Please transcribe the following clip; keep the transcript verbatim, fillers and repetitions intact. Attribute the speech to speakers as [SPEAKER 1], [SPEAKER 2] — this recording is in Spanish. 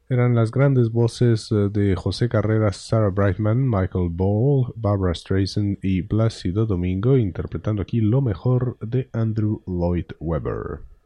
[SPEAKER 1] Eran las grandes voces eh, de José Carreras, Sarah Brightman, Michael Ball, Barbra Streisand y Plácido Domingo interpretando aquí lo mejor de Andrew Lloyd Webber.